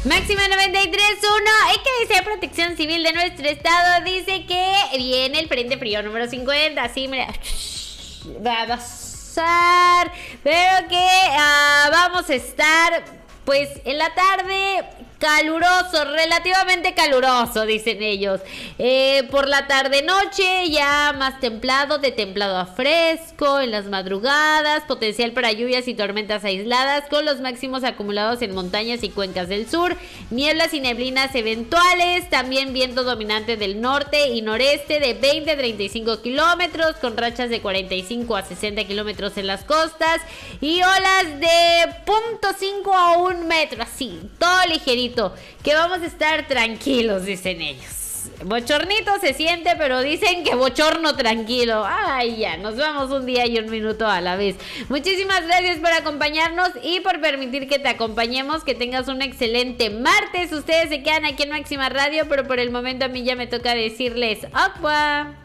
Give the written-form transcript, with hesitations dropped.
Máxima 93.1. ¿Y qué dice Protección Civil de nuestro estado? Dice que viene el frente frío número 50. Así, mira, va a pasar. Pero que vamos a estar, pues, en la tarde caluroso, relativamente caluroso, dicen ellos. Por la tarde-noche ya más templado, de templado a fresco, en las madrugadas, potencial para lluvias y tormentas aisladas, con los máximos acumulados en montañas y cuencas del sur, nieblas y neblinas eventuales, también viento dominante del norte y noreste de 20 a 35 kilómetros, con rachas de 45 a 60 kilómetros en las costas, y olas de 0.5 a 1 metro, así, todo ligerito. Que vamos a estar tranquilos, dicen ellos. Bochornito se siente, pero dicen que bochorno tranquilo. Ay, ya, nos vamos un día y un minuto a la vez. Muchísimas gracias por acompañarnos y por permitir que te acompañemos. Que tengas un excelente martes. Ustedes se quedan aquí en Máxima Radio, pero por el momento a mí ya me toca decirles ¡Aqua!